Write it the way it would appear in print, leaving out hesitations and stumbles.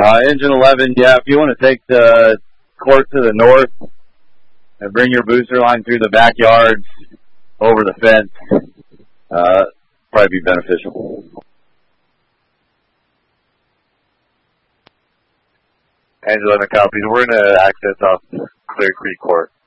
Engine 11, yeah, if you want to take the court to the north and bring your booster line through the backyards over the fence, probably be beneficial. Engine 11 copies. We're going to access off Clear Creek Court.